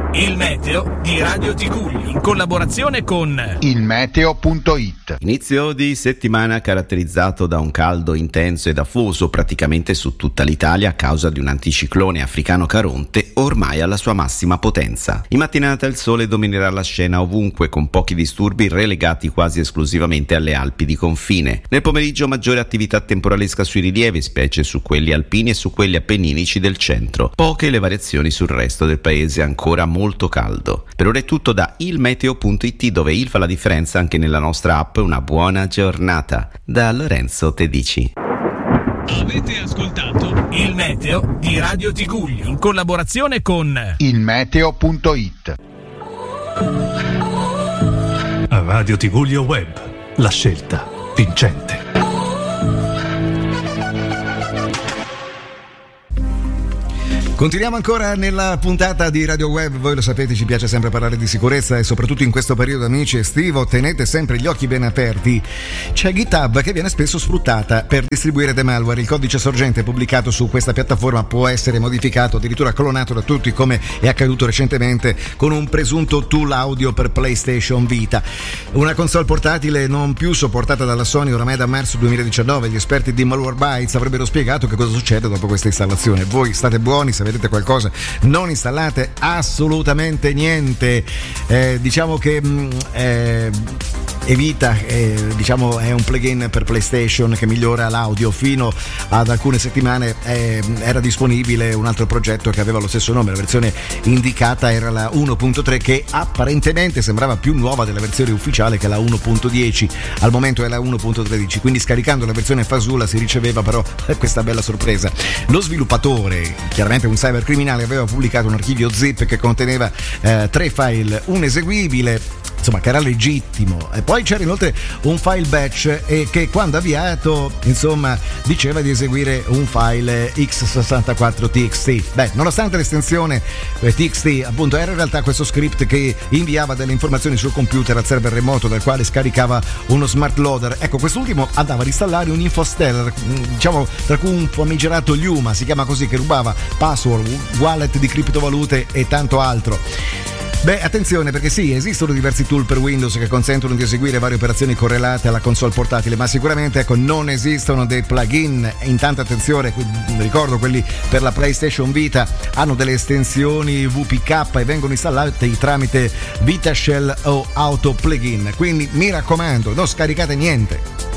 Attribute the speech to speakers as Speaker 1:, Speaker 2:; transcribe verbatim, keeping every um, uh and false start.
Speaker 1: Il meteo di Radio Tigulli, in collaborazione con
Speaker 2: il meteo punto it.
Speaker 3: Inizio di settimana caratterizzato da un caldo intenso ed afoso praticamente su tutta l'Italia a causa di un anticiclone africano Caronte ormai alla sua massima potenza. In mattinata il sole dominerà la scena ovunque, con pochi disturbi relegati quasi esclusivamente alle Alpi di confine. Nel pomeriggio maggiore attività temporalesca sui rilievi, specie su quelli alpini e su quelli appenninici del centro. Poche le variazioni sul resto del paese, ancora molto caldo. Per ora è tutto da il meteo punto it, dove il fa la differenza anche nella nostra app. Una buona giornata da Lorenzo Tedici.
Speaker 1: Avete ascoltato il meteo di Radio Tigulli, in collaborazione con
Speaker 2: il meteo punto it.
Speaker 4: Radio Tigullio Web, la scelta vincente.
Speaker 5: Continuiamo ancora nella puntata di Radio Web. Voi lo sapete, ci piace sempre parlare di sicurezza e soprattutto in questo periodo, amici, estivo, tenete sempre gli occhi ben aperti. C'è GitHub che viene spesso sfruttata per distribuire dei malware. Il codice sorgente pubblicato su questa piattaforma può essere modificato, addirittura clonato da tutti, come è accaduto recentemente con un presunto tool audio per PlayStation Vita. Una console portatile non più sopportata dalla Sony oramai da marzo duemiladiciannove. Gli esperti di Malwarebytes avrebbero spiegato che cosa succede dopo questa installazione. Voi state buoni, se vedete qualcosa non installate assolutamente niente. Eh, diciamo che mh, eh, Evita eh, diciamo è un plugin per PlayStation che migliora l'audio. Fino ad alcune settimane eh, era disponibile un altro progetto che aveva lo stesso nome. La versione indicata era la uno punto tre, che apparentemente sembrava più nuova della versione ufficiale, che è la uno punto dieci. Al momento è la uno punto tredici, quindi scaricando la versione fasulla si riceveva però questa bella sorpresa. Lo sviluppatore, chiaramente un cybercriminale, aveva pubblicato un archivio zip che conteneva eh, tre file, un eseguibile, insomma, che era legittimo, e poi c'era inoltre un file batch e che quando avviato, insomma, diceva di eseguire un file x sessantaquattro t x t. Beh, nonostante l'estensione eh, t x t appunto era in realtà questo script che inviava delle informazioni sul computer al server remoto dal quale scaricava uno smart loader. Ecco, quest'ultimo andava ad installare un infosteller, diciamo, tra cui un famigerato Luma, si chiama così, che rubava password, wallet di criptovalute e tanto altro. Beh, attenzione, perché sì, esistono diversi tool per Windows che consentono di eseguire varie operazioni correlate alla console portatile, ma sicuramente, ecco, non esistono dei plugin. Intanto attenzione, ricordo quelli per la PlayStation Vita hanno delle estensioni V P K e vengono installate tramite VitaShell o Auto Plugin, quindi mi raccomando, non scaricate niente.